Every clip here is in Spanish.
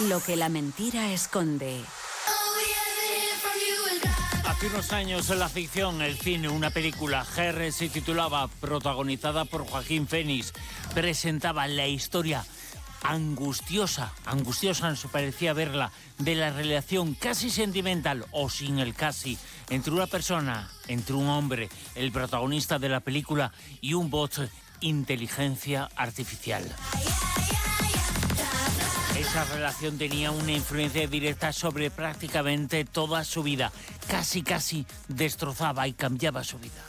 Lo que la mentira esconde. Hace unos años en la ficción, el cine, una película, Her, se titulaba, protagonizada por Joaquín Phoenix, presentaba la historia angustiosa nos parecía verla, de la relación casi sentimental o sin el casi, entre una persona, entre un hombre, el protagonista de la película, y un bot, inteligencia artificial. Esa relación tenía una influencia directa sobre prácticamente toda su vida. Casi destrozaba y cambiaba su vida.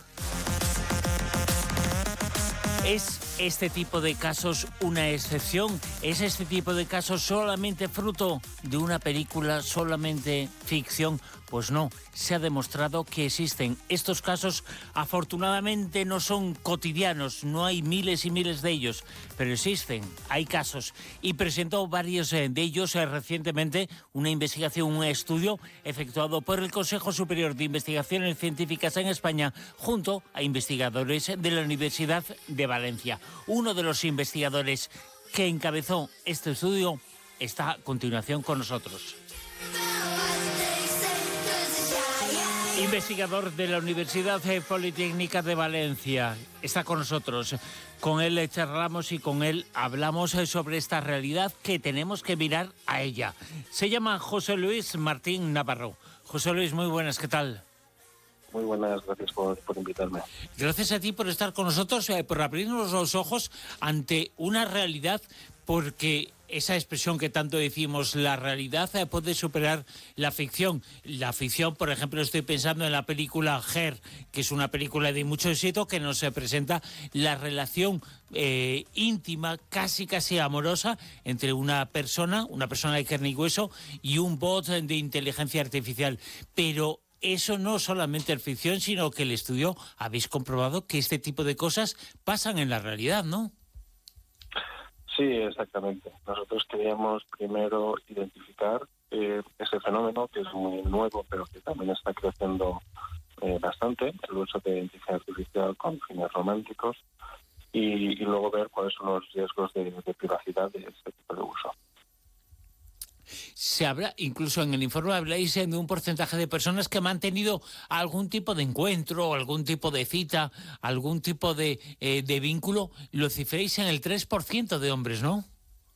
¿Es este tipo de casos una excepción? ¿Es este tipo de casos solamente fruto de una película, solamente ficción? Pues no, se ha demostrado que existen. Estos casos afortunadamente no son cotidianos, no hay miles y miles de ellos, pero existen, hay casos. Y presentó varios de ellos recientemente una investigación, un estudio efectuado por el Consejo Superior de Investigaciones Científicas en España junto a investigadores de la Universidad de Valencia. Uno de los investigadores que encabezó este estudio está a continuación con nosotros. Investigador de la Universidad Politécnica de Valencia, está con nosotros. Con él charlamos y con él hablamos sobre esta realidad que tenemos que mirar a ella. Se llama José Luis Martín Navarro. José Luis, muy buenas, ¿qué tal? Muy buenas, gracias por invitarme. Gracias a ti por estar con nosotros, por abrirnos los ojos ante una realidad, porque esa expresión que tanto decimos, la realidad puede superar la ficción. La ficción, por ejemplo, estoy pensando en la película Her, que es una película de mucho éxito que nos presenta la relación íntima, casi amorosa, entre una persona de carne y hueso, y un bot de inteligencia artificial. Pero eso no solamente es ficción, sino que el estudio habéis comprobado que este tipo de cosas pasan en la realidad, ¿no? Sí, exactamente. Nosotros queríamos primero identificar ese fenómeno que es muy nuevo, pero que también está creciendo bastante, el uso de inteligencia artificial con fines románticos, y luego ver cuáles son los riesgos de privacidad de este tipo de uso. Se habla, incluso en el informe habláis de un porcentaje de personas que han tenido algún tipo de encuentro, algún tipo de cita, algún tipo de vínculo. Lo cifréis en el 3% de hombres, ¿no?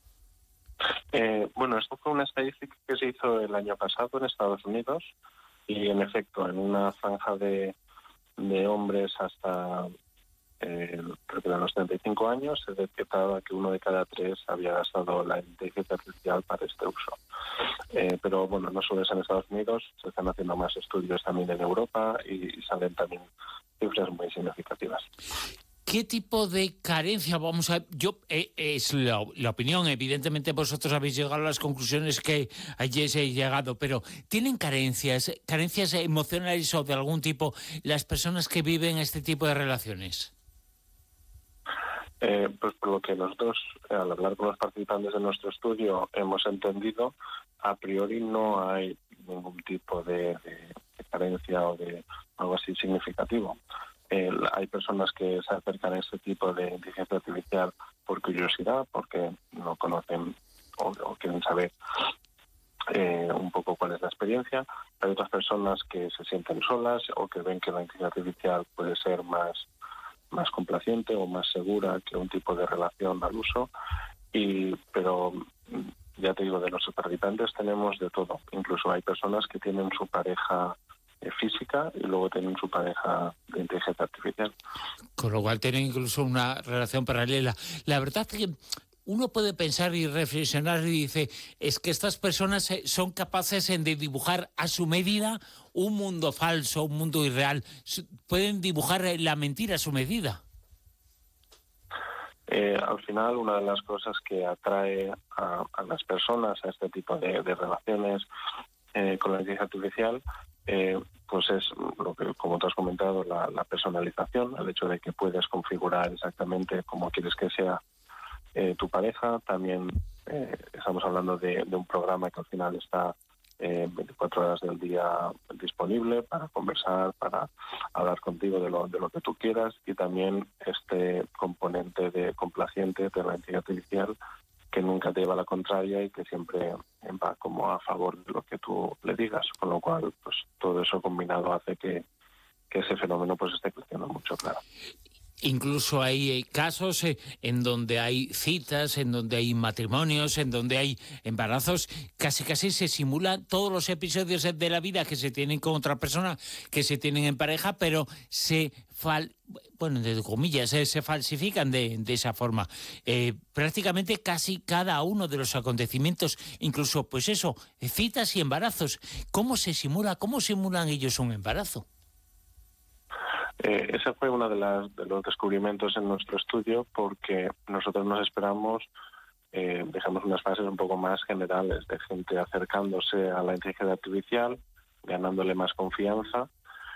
Bueno, esto fue una estadística que se hizo el año pasado en Estados Unidos, y en efecto, en una franja de hombres hasta creo que a los 35 años se detectaba que 1 de cada 3 había gastado la inteligencia artificial para este uso. Pero bueno, no solo es en Estados Unidos, se están haciendo más estudios también en Europa y salen también cifras muy significativas. ¿Qué tipo de carencia vamos a...? Es la opinión, evidentemente vosotros habéis llegado a las conclusiones que hayáis llegado, pero ¿tienen carencias emocionales o de algún tipo las personas que viven este tipo de relaciones? Pues por lo que nosotros, al hablar con los participantes de nuestro estudio, hemos entendido, a priori no hay ningún tipo de carencia o de algo así significativo. Hay personas que se acercan a este tipo de inteligencia artificial por curiosidad, porque no conocen o quieren saber un poco cuál es la experiencia. Hay otras personas que se sienten solas o que ven que la inteligencia artificial puede ser más complaciente o más segura que un tipo de relación al uso. Pero ya te digo, de los participantes tenemos de todo. Incluso hay personas que tienen su pareja física y luego tienen su pareja de inteligencia artificial. Con lo cual tienen incluso una relación paralela. La verdad es que uno puede pensar y reflexionar y dice, es que estas personas son capaces de dibujar a su medida un mundo falso, un mundo irreal. Pueden dibujar la mentira a su medida. Al final, una de las cosas que atrae a las personas a este tipo de relaciones con la inteligencia artificial, pues es lo que, como tú has comentado, la personalización, el hecho de que puedes configurar exactamente cómo quieres que sea tu pareja. También estamos hablando de un programa que al final está 24 horas del día disponible para conversar, para hablar contigo de lo que tú quieras, y también este componente de complaciente de la inteligencia artificial que nunca te lleva a la contraria y que siempre va como a favor de lo que tú le digas, con lo cual pues todo eso combinado hace que ese fenómeno pues esté creciendo mucho, claro. Incluso hay casos en donde hay citas, en donde hay matrimonios, en donde hay embarazos, casi se simulan todos los episodios de la vida que se tienen con otra persona, que se tienen en pareja, pero entre comillas, se falsifican de esa forma. Prácticamente casi cada uno de los acontecimientos, incluso pues eso, citas y embarazos. ¿Cómo simulan ellos un embarazo? Ese fue uno de los descubrimientos en nuestro estudio, porque nosotros nos esperamos, dejamos unas fases un poco más generales de gente acercándose a la inteligencia artificial, ganándole más confianza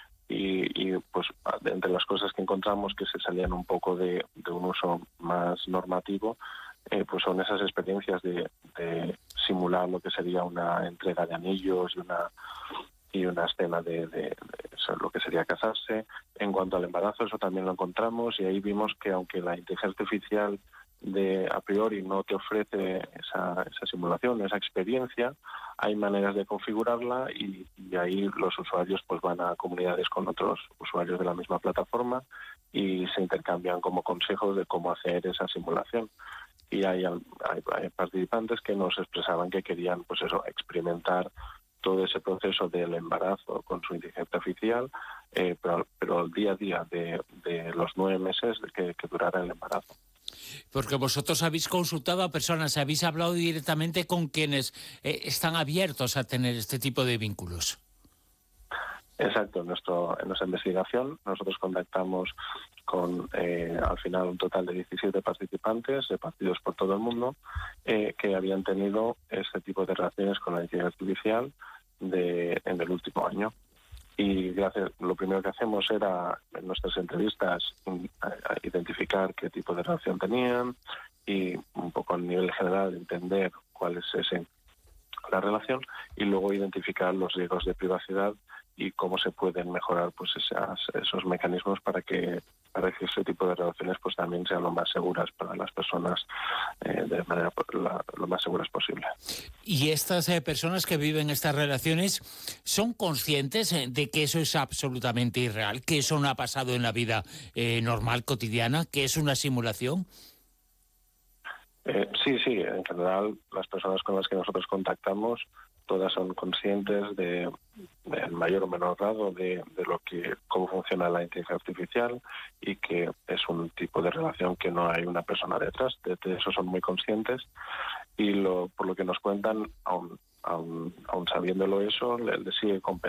y pues entre las cosas que encontramos que se salían un poco de un uso más normativo, pues son esas experiencias de simular lo que sería una entrega de anillos y una escena de lo que sería casarse. En cuanto al embarazo, eso también lo encontramos, y ahí vimos que aunque la inteligencia artificial a priori no te ofrece esa simulación, esa experiencia, hay maneras de configurarla y ahí los usuarios pues van a comunidades con otros usuarios de la misma plataforma y se intercambian como consejos de cómo hacer esa simulación. Y hay participantes que nos expresaban que querían pues eso, experimentar todo ese proceso del embarazo con su inteligencia artificial, pero el día a día de los 9 meses que durara el embarazo. Porque vosotros habéis consultado a personas, habéis hablado directamente con quienes están abiertos a tener este tipo de vínculos. Exacto, en nuestra investigación nosotros contactamos con al final un total de 17 participantes repartidos por todo el mundo que habían tenido este tipo de relaciones con la inteligencia artificial en el último año. Y lo primero que hacemos era en nuestras entrevistas identificar qué tipo de relación tenían y un poco a nivel general entender cuál es la relación, y luego identificar los riesgos de privacidad y cómo se pueden mejorar pues esos mecanismos para que ese tipo de relaciones pues también sean lo más seguras para las personas de manera lo más seguras posible. ¿Y estas personas que viven estas relaciones son conscientes de que eso es absolutamente irreal, que eso no ha pasado en la vida normal, cotidiana, que es una simulación? Sí, en general las personas con las que nosotros contactamos todas son conscientes en mayor o menor grado de cómo funciona la inteligencia artificial y que es un tipo de relación que no hay una persona detrás. De eso son muy conscientes, y por lo que nos cuentan, aun sabiéndolo eso, les sigue compensando